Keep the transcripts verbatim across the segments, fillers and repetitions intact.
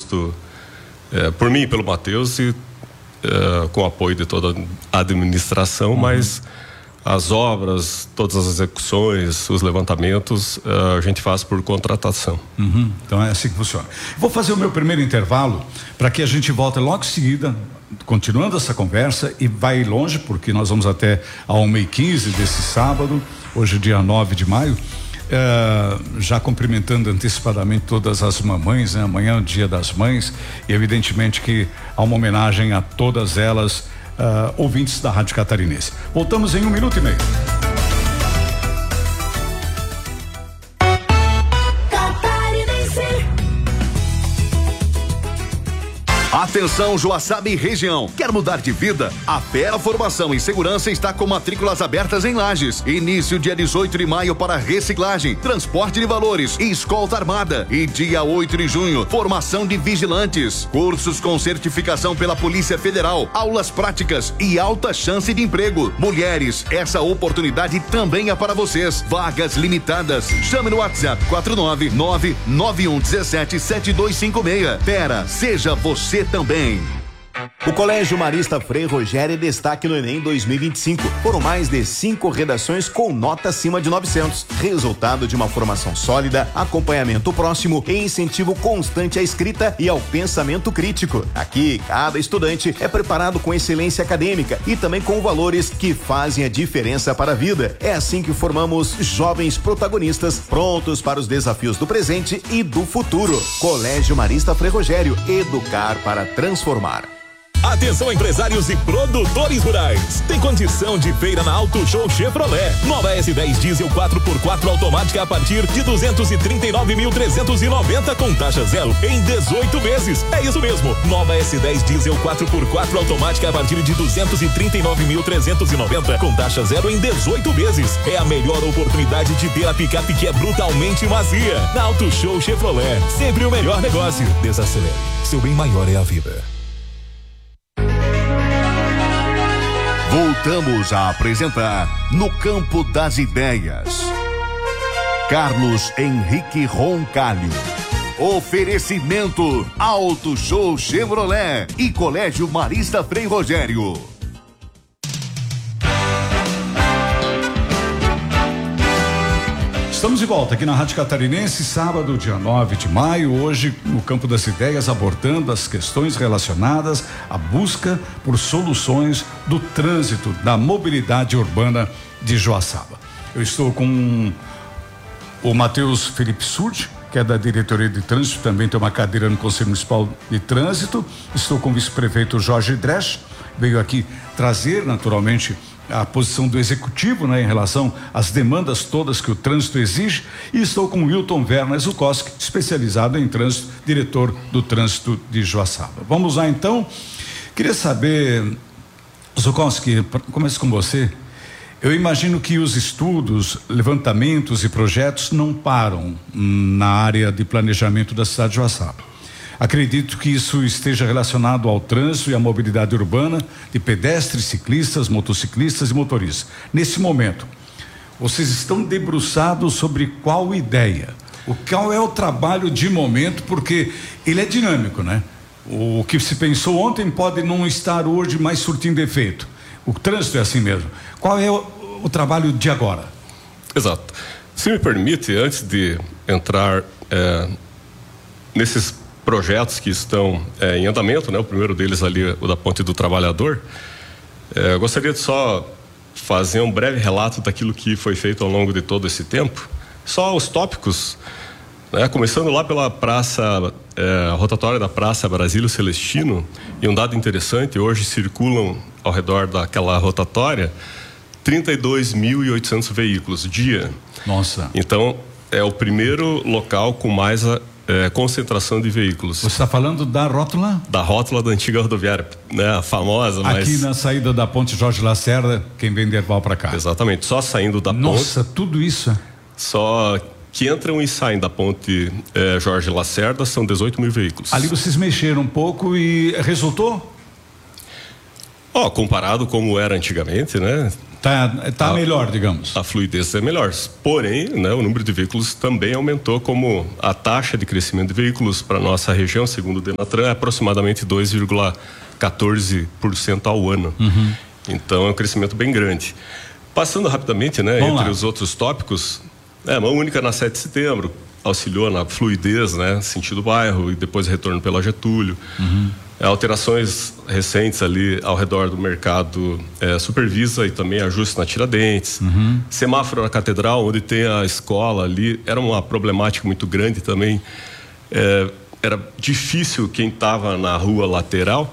previsto é, por mim e pelo Matheus e é, com o apoio de toda a administração, uhum. mas as obras, todas as execuções, os levantamentos, a gente faz por contratação. Uhum. Então é assim que funciona. Vou fazer o meu primeiro intervalo para que a gente volte logo em seguida, continuando essa conversa, e vai longe, porque nós vamos até a uma e quinze desse sábado, hoje dia nove de maio, uh, já cumprimentando antecipadamente todas as mamães, né? Amanhã é o dia das mães, e evidentemente que há uma homenagem a todas elas, uh, ouvintes da Rádio Catarinense. Voltamos em um minuto e meio. Atenção, Joaçaba e região. Quer mudar de vida? A Fera Formação em Segurança está com matrículas abertas em Lages. Início dia dezoito de maio para reciclagem, transporte de valores e escolta armada. E dia oito de junho, formação de vigilantes. Cursos com certificação pela Polícia Federal, aulas práticas e alta chance de emprego. Mulheres, essa oportunidade também é para vocês. Vagas limitadas. Chame no WhatsApp quatro nove nove nove um um sete sete dois cinco seis. Fera, seja você também. O Colégio Marista Frei Rogério é destaque no Enem dois mil e vinte e cinco. Foram mais de cinco redações com nota acima de novecentos. Resultado de uma formação sólida, acompanhamento próximo e incentivo constante à escrita e ao pensamento crítico. Aqui, cada estudante é preparado com excelência acadêmica e também com valores que fazem a diferença para a vida. É assim que formamos jovens protagonistas prontos para os desafios do presente e do futuro. Colégio Marista Frei Rogério, educar para transformar. Atenção, empresários e produtores rurais. Tem condição de feira na Auto Show Chevrolet. Nova S dez diesel quatro por quatro automática a partir de duzentos e trinta e nove mil trezentos e noventa com taxa zero em dezoito vezes. É isso mesmo. Nova S dez diesel quatro por quatro automática a partir de duzentos e trinta e nove mil trezentos e noventa com taxa zero em dezoito vezes. É a melhor oportunidade de ter a picape que é brutalmente macia. Na Auto Show Chevrolet. Sempre o melhor negócio. Desacelere. Seu bem maior é a vida. Voltamos a apresentar No Campo das Ideias. Carlos Henrique Roncalho. Oferecimento Auto Show Chevrolet e Colégio Marista Frei Rogério. Estamos de volta aqui na Rádio Catarinense, sábado, dia nove de maio, hoje no Campo das Ideias, abordando as questões relacionadas à busca por soluções do trânsito, da mobilidade urbana de Joaçaba. Eu estou com o Matheus Felipe Surte, que é da Diretoria de Trânsito, também tem uma cadeira no Conselho Municipal de Trânsito. Estou com o vice-prefeito Jorge Dresch, veio aqui trazer naturalmente a posição do executivo, né, em relação às demandas todas que o trânsito exige, e estou com o Wilton Werner Zukoski, especializado em trânsito, diretor do trânsito de Joaçaba. Vamos lá então. Queria saber, Zukoski, começo com você. Eu imagino que os estudos, levantamentos e projetos não param na área de planejamento da cidade de Joaçaba. Acredito que isso esteja relacionado ao trânsito e à mobilidade urbana de pedestres, ciclistas, motociclistas e motoristas. Nesse momento, vocês estão debruçados sobre qual ideia? O qual é o trabalho de momento, porque ele é dinâmico, né? O que se pensou ontem pode não estar hoje mais surtindo efeito. O trânsito é assim mesmo. Qual é o, o trabalho de agora? Exato. Se me permite, antes de entrar é, nesses projetos que estão é, em andamento, né? O primeiro deles ali, o da Ponte do Trabalhador, é, eu gostaria de só fazer um breve relato daquilo que foi feito ao longo de todo esse tempo, só os tópicos, né? Começando lá pela praça, é, a rotatória da Praça Brasílio Celestino, e um dado interessante, hoje circulam ao redor daquela rotatória trinta e dois mil e oitocentos veículos dia. Nossa. Então, é o primeiro local com mais a É, concentração de veículos. Você está falando da rótula? Da rótula da antiga rodoviária, né? A famosa, mas... Aqui na saída da Ponte Jorge Lacerda, quem vem de Erval para cá. Exatamente, só saindo da Nossa, ponte... Nossa, tudo isso? Só que entram e saem da Ponte eh, Jorge Lacerda são dezoito mil veículos. Ali vocês mexeram um pouco e resultou? Ó, oh, comparado como era antigamente, né? Tá, tá a, melhor, digamos. A fluidez é melhor. Porém, né, o número de veículos também aumentou, como a taxa de crescimento de veículos para nossa região, segundo o Denatran, é aproximadamente dois vírgula quatorze por cento ao ano. Uhum. Então é um crescimento bem grande. Passando rapidamente, né, entre lá. Os outros tópicos, é, mão única na sete de setembro, auxiliou na fluidez, né, sentido bairro, e depois retorno pela Getúlio. Uhum. Alterações recentes ali ao redor do mercado é, Supervisa e também ajuste na Tiradentes. Uhum. Semáforo na Catedral, onde tem a escola ali, era uma problemática muito grande também. É, era difícil quem estava na rua lateral.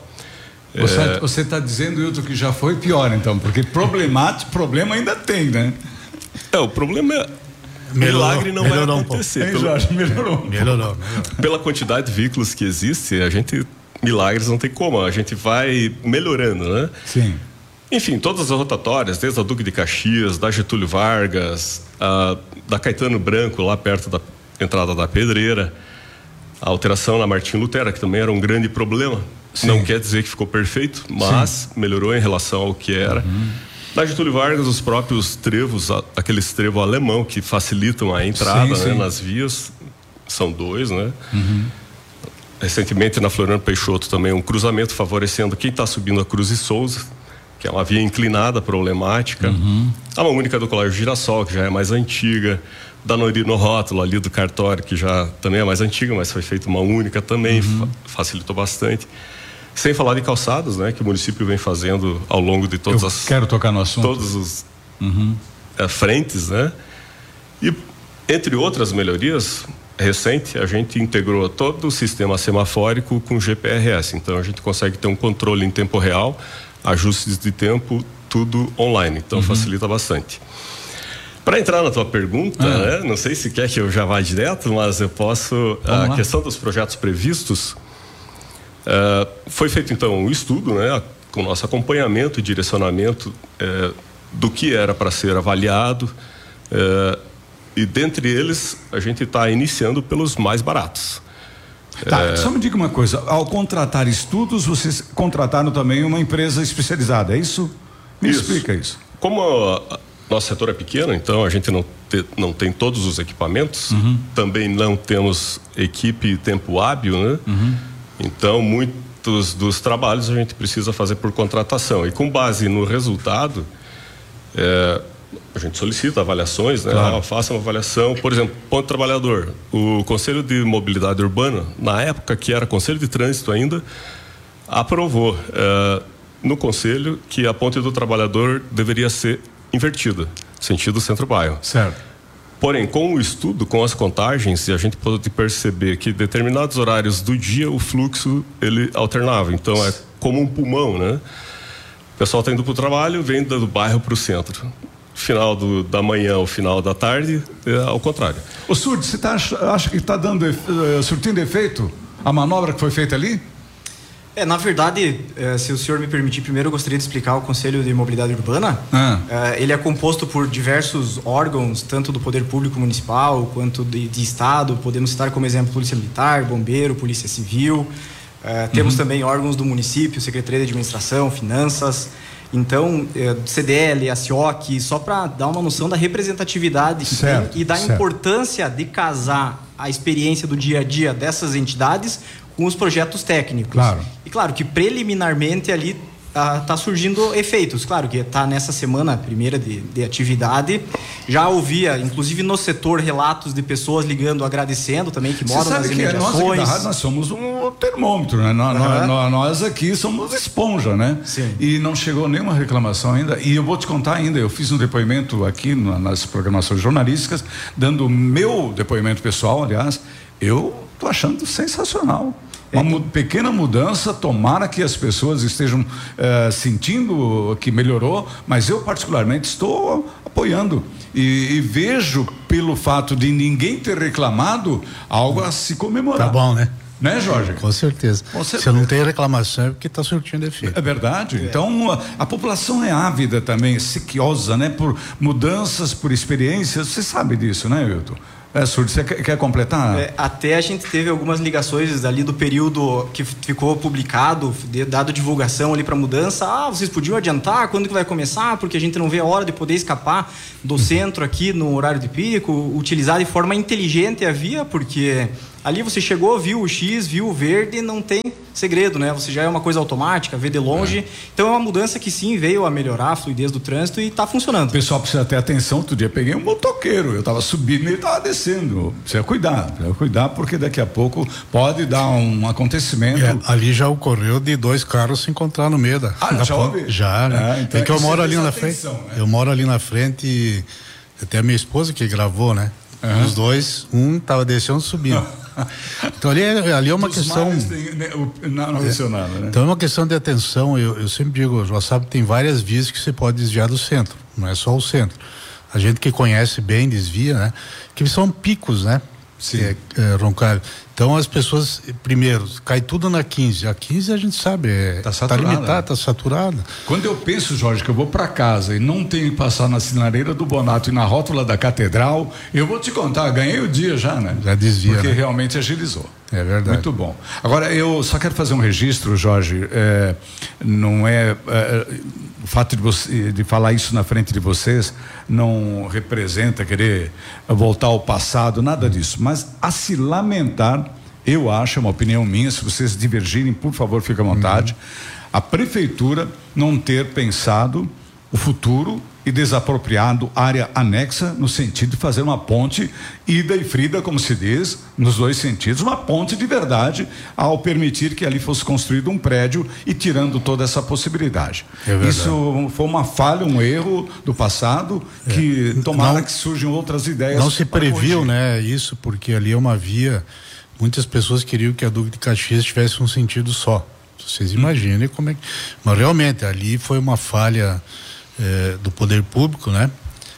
Você está é... dizendo, Hilton, que já foi pior, então, porque problemático, problema ainda tem, né? É, o problema é. Melhorou, milagre não vai acontecer. Um pelo... Jorge, melhorou. melhorou. Melhorou. Pela quantidade de veículos que existe, a gente. Milagres não tem como, a gente vai melhorando, né? Sim. Enfim, todas as rotatórias, desde a Duque de Caxias, da Getúlio Vargas, a, da Caetano Branco, lá perto da entrada da Pedreira, a alteração na Martim Lutero, que também era um grande problema. Sim. Não quer dizer que ficou perfeito, mas Sim. melhorou em relação ao que era. Uhum. Da Getúlio Vargas, os próprios trevos, aqueles trevos alemão que facilitam a entrada, sim, né, sim. nas vias, são dois, né? Uhum. Recentemente na Floriano Peixoto também um cruzamento favorecendo quem está subindo a Cruz e Souza, que é uma via inclinada, problemática. Uhum. A mão única do Colégio Girassol, que já é mais antiga. Da Norino Rótulo ali do cartório, que já também é mais antiga, mas foi feita uma única também, uhum. fa- facilitou bastante. Sem falar de calçados, né, que o município vem fazendo ao longo de todas Eu as quero tocar no assunto. todos os uhum. é, frentes, né? E entre outras melhorias recente, a gente integrou todo o sistema semafórico com G P R S, então a gente consegue ter um controle em tempo real, ajustes de tempo, tudo online, então uhum. facilita bastante. Para entrar na tua pergunta, ah. né, não sei se quer que eu já vá direto, mas eu posso. Vamos a lá. Questão dos projetos previstos, uh, foi feito então um estudo, né, com nosso acompanhamento e direcionamento uh, do que era para ser avaliado. Uh, E dentre eles, a gente está iniciando pelos mais baratos. Tá, é... só me diga uma coisa, ao contratar estudos, vocês contrataram também uma empresa especializada, é isso? Me isso. explica isso. Como a, a, nosso setor é pequeno, então a gente não, te, não tem todos os equipamentos, uhum. também não temos equipe e tempo hábil, né? Uhum. Então, muitos dos trabalhos a gente precisa fazer por contratação. E com base no resultado, é, a gente solicita avaliações, né? Claro. Ah, faça uma avaliação, por exemplo, ponto trabalhador. O Conselho de Mobilidade Urbana, na época que era Conselho de Trânsito ainda, aprovou uh, no Conselho que a ponte do trabalhador deveria ser invertida, sentido centro-bairro. Certo. Porém, com o estudo, com as contagens, a gente pode perceber que determinados horários do dia o fluxo ele alternava. Então é como um pulmão, né? O pessoal está indo para o trabalho, vem do bairro para o centro. Final do, da manhã ou final da tarde, é ao contrário. Ô Surdi, você tá, acha que está dando, uh, surtindo efeito a manobra que foi feita ali? É, na verdade, eh, se o senhor me permitir, primeiro eu gostaria de explicar o Conselho de Mobilidade Urbana. Ah. Eh, ele é composto por diversos órgãos, tanto do Poder Público Municipal quanto de, de Estado. Podemos citar como exemplo Polícia Militar, Bombeiro, Polícia Civil. Eh, temos uhum. também órgãos do município, Secretaria de Administração, Finanças. Então, eh, C D L, a C I O C, só para dar uma noção da representatividade certo, tem, e da certo. importância de casar a experiência do dia a dia dessas entidades com os projetos técnicos. Claro. E claro que preliminarmente ali está ah, surgindo efeitos. Claro que está nessa semana primeira de, de atividade. Já ouvia, inclusive no setor, relatos de pessoas ligando, agradecendo também, que moram nas imediações. Nós aqui da rádio, nós somos um termômetro, né? Nós, uhum. nós, nós aqui somos esponja, né? Sim. E não chegou nenhuma reclamação ainda. E eu vou te contar ainda, eu fiz um depoimento aqui na, nas programações jornalísticas, dando o meu depoimento pessoal, aliás, eu tô achando sensacional. Uma mu- pequena mudança, tomara que as pessoas estejam uh, sentindo que melhorou, mas eu particularmente estou apoiando e, e vejo pelo fato de ninguém ter reclamado algo a se comemorar. Tá bom, né? Né, Jorge? Com certeza. Com certeza. Se eu não tenho reclamação é porque está surtindo efeito. É verdade. É. Então, a, a população é ávida também, sequiosa, né? Por mudanças, por experiências. Você sabe disso, né, Hilton? É, Surdo, você quer, quer completar? É, até a gente teve algumas ligações ali do período que ficou publicado, dado divulgação ali para mudança. Ah, vocês podiam adiantar? Quando que vai começar? Porque a gente não vê a hora de poder escapar do centro aqui no horário de pico, utilizar de forma inteligente a via, porque ali você chegou, viu o X, viu o verde, não tem segredo, né? Você já é uma coisa automática, vê de longe. É. Então é uma mudança que sim veio a melhorar a fluidez do trânsito e está funcionando. O pessoal precisa ter atenção. Outro dia peguei um motoqueiro, eu estava subindo e ele estava descendo. Precisa cuidar, precisa cuidar, porque daqui a pouco pode dar um acontecimento. É, ali já ocorreu de dois carros se encontrar no meio da. Ah, da já houve? Já, né? É, então é que eu moro ali na frente. Né? Eu moro ali na frente e até a minha esposa que gravou, né? Uhum. Os dois, um estava descendo e subindo. Então ali é, ali é uma Dos questão tem, né, não, não é, nada, né? Então é uma questão de atenção. Eu, eu sempre digo, o Joaçaba tem várias vias que você pode desviar do centro, não é só o centro. A gente que conhece bem desvia, né? Que são picos, né? Sim. É, é, Roncalho. Então as pessoas, primeiro, cai tudo na quinze. A quinze a gente sabe, é, tá saturada. Tá limitada, tá saturada. Quando eu penso, Jorge, que eu vou para casa e não tenho que passar na sinaleira do Bonato e na rótula da Catedral, eu vou te contar, ganhei o dia já, né? Já desvia, Porque né? realmente agilizou. É verdade. Muito bom. Agora, eu só quero fazer um registro, Jorge, é, não é, é o fato de, você, de falar isso na frente de vocês não representa querer voltar ao passado, nada disso, mas a se lamentar, eu acho, é uma opinião minha, se vocês divergirem, por favor, fique à vontade, uhum. A prefeitura não ter pensado o futuro e desapropriado área anexa no sentido de fazer uma ponte ida e frida, como se diz, nos dois sentidos, uma ponte de verdade, ao permitir que ali fosse construído um prédio e tirando toda essa possibilidade. É Isso foi uma falha, um erro do passado, é. que tomara não, que surjam outras ideias. Não se previu, né, isso, porque ali é uma via, muitas pessoas queriam que a Duque de Caxias tivesse um sentido só. Vocês imaginem hum. como é que... Mas realmente, ali foi uma falha É, do poder público, né?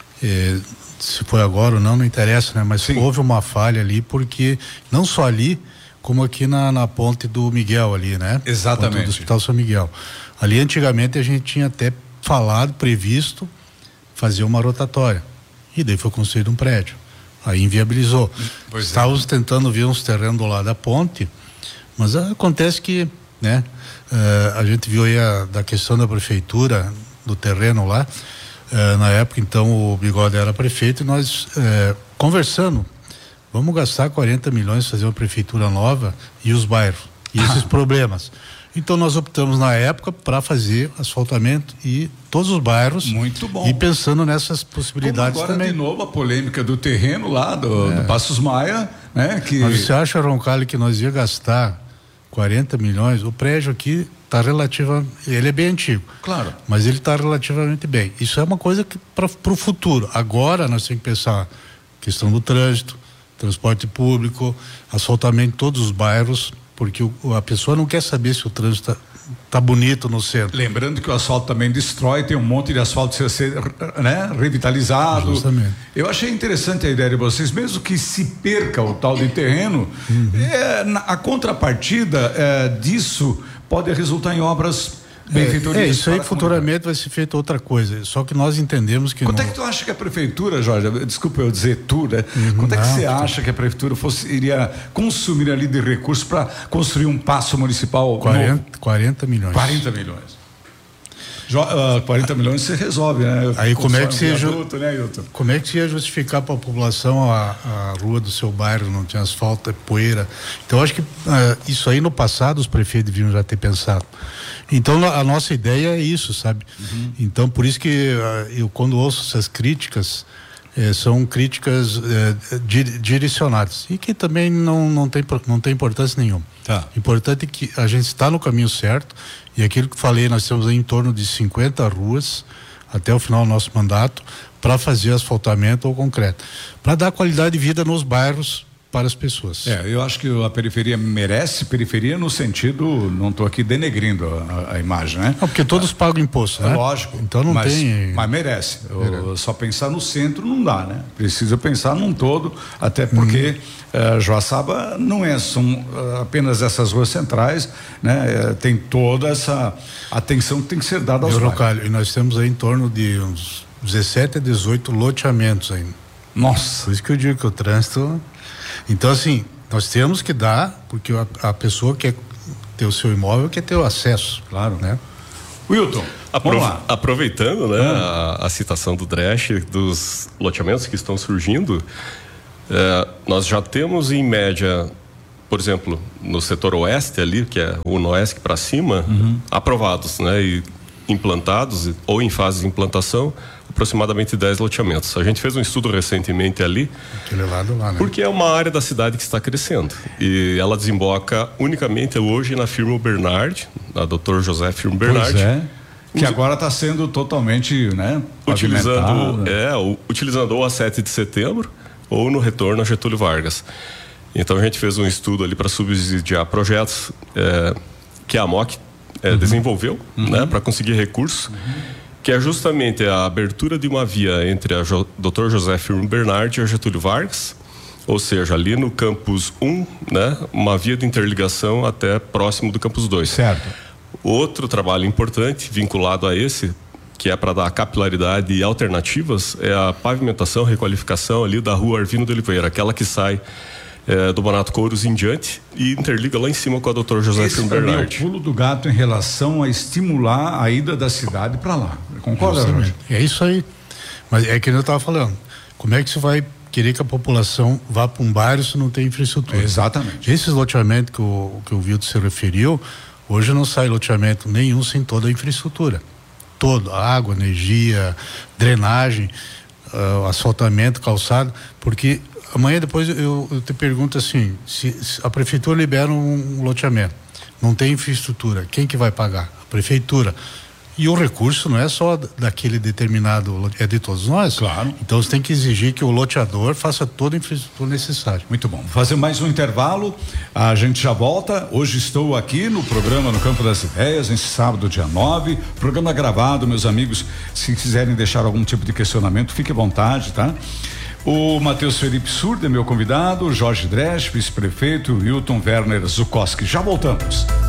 É, se foi agora ou não, não interessa, né? Mas Sim. houve uma falha ali, porque não só ali, como aqui na, na ponte do Miguel ali, né? Exatamente. Ponte do Hospital São Miguel. Ali antigamente a gente tinha até falado, previsto fazer uma rotatória. E daí foi construído um prédio. Aí inviabilizou. Pois Estávamos é. tentando ver uns terrenos do lado da ponte, mas acontece que, né? Uh, a gente viu aí a, da questão da prefeitura, do terreno lá, eh, na época então o Bigode era prefeito e nós eh, conversando, vamos gastar quarenta milhões fazer uma prefeitura nova e os bairros, e esses problemas. Então nós optamos na época para fazer asfaltamento e todos os bairros. Muito bom. E pensando nessas possibilidades Como agora também. De novo a polêmica do terreno lá do, é. do Passos Maia, né? Que... Mas você acha, Roncalho, que nós ia gastar quarenta milhões? O prédio aqui está relativa, ele é bem antigo. Claro. Mas ele está relativamente bem. Isso é uma coisa que para o futuro. Agora nós temos que pensar questão do trânsito, transporte público, asfaltamento em todos os bairros, porque o, a pessoa não quer saber se o trânsito está tá bonito no centro. Lembrando que o asfalto também destrói, tem um monte de asfalto que ser, né, revitalizado. Justamente. Eu achei interessante a ideia de vocês, mesmo que se perca o tal de terreno, uhum. é, na, a contrapartida é, disso pode resultar em obras benfeitorias. É, é isso aí futuramente vai ser feita outra coisa, só que nós entendemos que... Quanto não... é que tu acha que a prefeitura, Jorge, desculpa eu dizer tu, né? Uhum, Quanto é que não, você acha que a prefeitura fosse, iria consumir ali de recursos para construir um paço municipal quarenta, novo? quarenta milhões. quarenta milhões. Jo, uh, quarenta milhões você resolve, né? Aí como é que você adulto, né, como é que você ia justificar para a população a, a rua do seu bairro não tinha asfalto, é poeira? Então acho que uh, isso aí no passado os prefeitos deviam já ter pensado. Então a nossa ideia é isso, sabe? Uhum. Então por isso que uh, eu quando ouço essas críticas eh, são críticas eh, di, direcionadas e que também não não tem não tem importância nenhuma. Tá. Importante é que a gente está no caminho certo. E aquilo que falei, nós temos aí em torno de cinquenta ruas até o final do nosso mandato para fazer asfaltamento ou concreto, para dar qualidade de vida nos bairros para as pessoas. É, eu acho que a periferia merece periferia no sentido, não estou aqui denegrindo a, a imagem, né? Não, porque todos pagam imposto, né? É lógico. Então não mas, tem. Mas merece. Eu, só pensar no centro não dá, né? Precisa pensar num todo, até porque uhum. uh, Joaçaba não é são uh, apenas essas ruas centrais, né? Uh, tem toda essa atenção que tem que ser dada aos bairros. E nós temos aí em torno de uns dezessete a dezoito loteamentos ainda. Nossa. Por isso que eu digo que o trânsito... Então, assim, nós temos que dar, porque a, a pessoa quer ter o seu imóvel, quer ter o acesso. Claro. Né? Wilton, Apro aproveitando, né, ah. a, a citação do Dresch, dos loteamentos que estão surgindo, é, nós já temos em média, por exemplo, no setor oeste ali, que é o Noesc para cima, uhum. aprovados, né, e implantados ou em fase de implantação, aproximadamente dez loteamentos. A gente fez um estudo recentemente ali, aquele lado lá, né? Porque é uma área da cidade que está crescendo e ela desemboca unicamente hoje na Firmo Bernard, na doutor José Firmo Bernard. Pois é, que agora está sendo totalmente, né, utilizando, é, utilizando ou a sete de setembro ou no retorno a Getúlio Vargas. Então a gente fez um estudo ali para subsidiar projetos é, que a AMOC é, uhum. desenvolveu, uhum. né, para conseguir recursos. Uhum. Que é justamente a abertura de uma via entre a jo, doutor José Firmo Bernard e a Getúlio Vargas, ou seja, ali no campus um, né, uma via de interligação até próximo do campus dois. Certo. Outro trabalho importante vinculado a esse, que é para dar capilaridade e alternativas, é a pavimentação, requalificação ali da rua Arvino de Oliveira, aquela que sai É, do Bonato Couros em diante e interliga lá em cima com a doutor José Firmo Bernard. Esse é o pulo do gato em relação a estimular a ida da cidade para lá. Concorda, Jorge? É isso aí. Mas é que eu estava falando. Como é que você vai querer que a população vá para um bairro se não tem infraestrutura? Exatamente. Esses loteamentos que o, que o Vilton se referiu, hoje não sai loteamento nenhum sem toda a infraestrutura. Todo, água, energia, drenagem, uh, asfaltamento, calçado, porque amanhã depois eu, eu te pergunto assim, se, se a prefeitura libera um, um loteamento, não tem infraestrutura, quem que vai pagar? A prefeitura. E o recurso não é só daquele determinado, é de todos nós. Claro. Então você tem que exigir que o loteador faça toda a infraestrutura necessária. Muito bom. Vou fazer mais um intervalo, a gente já volta. Hoje estou aqui no programa No Campo das Ideias, nesse sábado, dia nove. Programa gravado, meus amigos. Se quiserem deixar algum tipo de questionamento, fique à vontade, tá? O Matheus Felipe Surda é meu convidado, o Jorge Dresch, vice-prefeito, e o Wilton Werner Zukoski. Já voltamos.